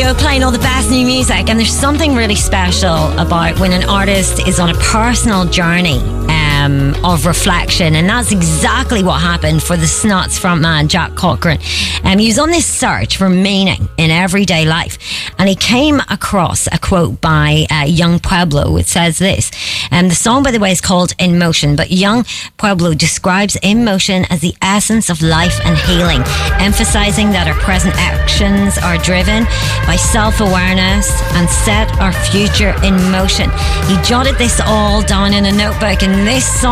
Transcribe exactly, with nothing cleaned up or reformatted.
show, playing all the best new music, and there's something really special about when an artist is on a personal journey um, of reflection, and that's exactly what happened for the Snuts frontman Jack Cochrane. Um, he was on this search for meaning in everyday life, and he came across a quote by uh, Young Pueblo. It says this, and um, the song, by the way, is called In Motion, but Young Pueblo describes In Motion as the essence of life and healing, emphasizing that our present actions are driven by self-awareness and set our future in motion. He jotted this all down in a notebook, and this song